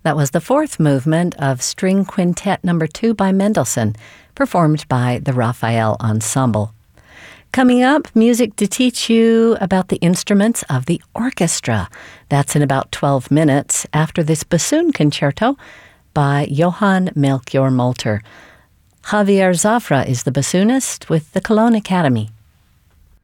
That was the fourth movement of String Quintet No. 2 by Mendelssohn, performed by the Raphael Ensemble. Coming up, music to teach you about the instruments of the orchestra. That's in about 12 minutes after this bassoon concerto by Johann Melchior Molter. Javier Zafra is the bassoonist with the Cologne Academy.